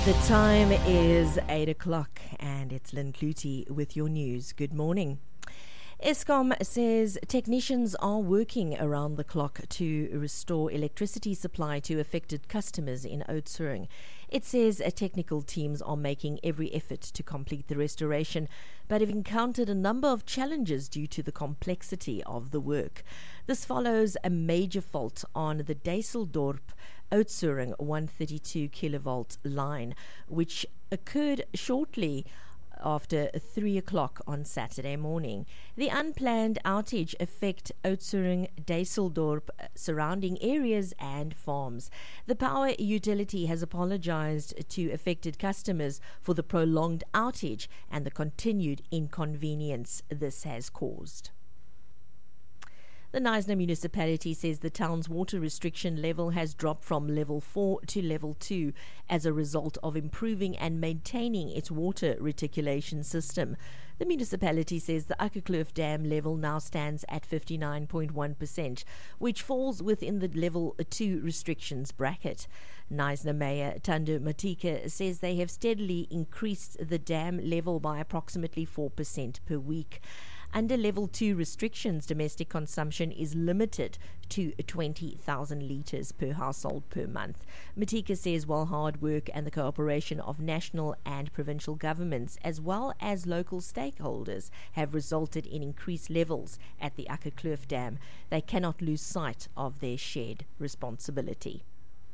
The time is 8 o'clock and it's Lynn Clutie with your news. Good morning. Eskom says technicians are working around the clock to restore electricity supply to affected customers in Oudtshoorn. It says technical teams are making every effort to complete the restoration, but have encountered a number of challenges due to the complexity of the work. This follows a major fault on the Dysselsdorp Oudtshoorn 132 kilovolt line, which occurred shortly after 3 o'clock on Saturday morning. The unplanned outage affect Oudtshoorn, Dysselsdorp, surrounding areas and farms. The power utility has apologized to affected customers for the prolonged outage and the continued inconvenience this has caused. The Knysna municipality says the town's water restriction level has dropped from level 4 to level 2 as a result of improving and maintaining its water reticulation system. The municipality says the Akkerkloof Dam level now stands at 59.1%, which falls within the level 2 restrictions bracket. Knysna Mayor Thando Matika says they have steadily increased the dam level by approximately 4% per week. Under level 2 restrictions, domestic consumption is limited to 20,000 litres per household per month. Matika says while hard work and the cooperation of national and provincial governments as well as local stakeholders have resulted in increased levels at the Akkerkloof Dam, they cannot lose sight of their shared responsibility.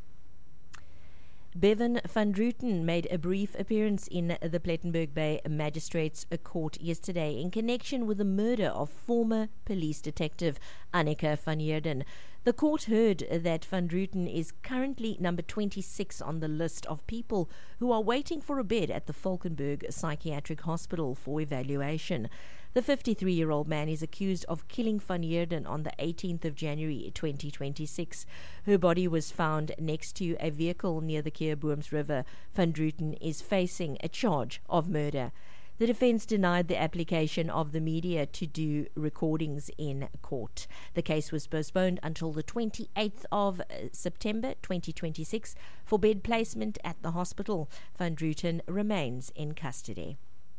Bevan van Rooten made a brief appearance in the Plettenberg Bay Magistrates Court yesterday in connection with the murder of former police detective Annika van Heerden. The court heard that van Rooten is currently number 26 on the list of people who are waiting for a bed at the Valkenburg Psychiatric Hospital for evaluation. The 53-year-old man is accused of killing van Heerden on the 18th of January 2026. Her body was found next to a vehicle near the Keerbooms River. Van Rooten is facing a charge of murder. The defense denied the application of the media to do recordings in court. The case was postponed until the 28th of September 2026 for bed placement at the hospital. Van Rooten remains in custody.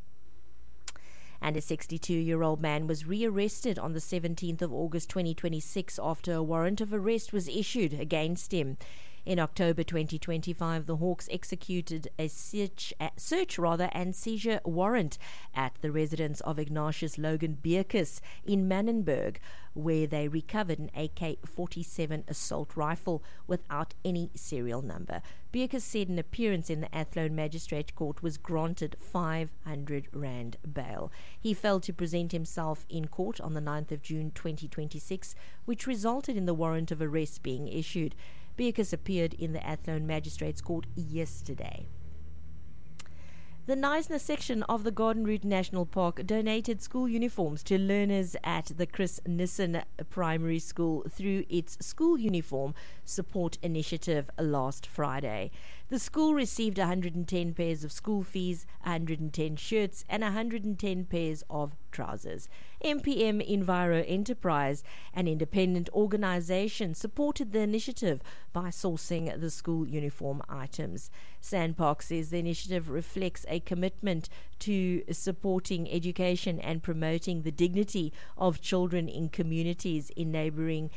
And a 62-year-old man was rearrested on the 17th of August 2026 after a warrant of arrest was issued against him. In October 2025, the Hawks executed a search and seizure warrant at the residence of Ignatius Logan Beerkus in Manenberg, where they recovered an AK-47 assault rifle without any serial number. Beerkus said an appearance in the Athlone Magistrate Court was granted 500 Rand bail. He failed to present himself in court on the 9th of June 2026, which resulted in the warrant of arrest being issued. Beerkus appeared in the Athlone Magistrates Court yesterday. The Knysna section of the Garden Route National Park donated school uniforms to learners at the Chris Nissen Primary School through its School Uniform Support Initiative last Friday. The school received 110 pairs of school fees, 110 shirts and 110 pairs of trousers. MPM Enviro Enterprise, an independent organization, supported the initiative by sourcing the school uniform items. Sandpark says the initiative reflects a commitment to supporting education and promoting the dignity of children in communities in neighboring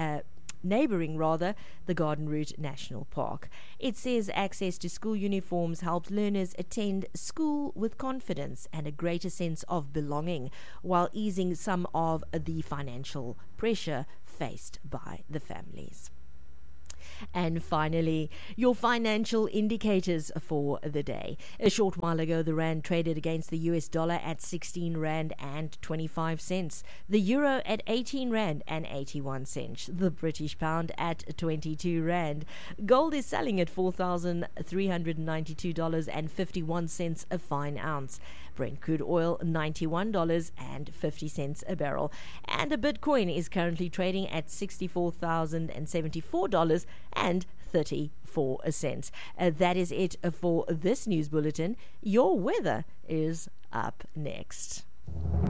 the Garden Route National Park. It says access to school uniforms helps learners attend school with confidence and a greater sense of belonging, while easing some of the financial pressure faced by the families. And finally, your financial indicators for the day. A short while ago, the rand traded against the US dollar at 16 Rand and 25 cents, the euro at 18 Rand and 81 cents, the British pound at 22 Rand. Gold is selling at $4,392.51 a fine ounce. Brent crude oil $91.50 a barrel. And a Bitcoin is currently trading at $64,074.34. That is it for this news bulletin. Your weather is up next.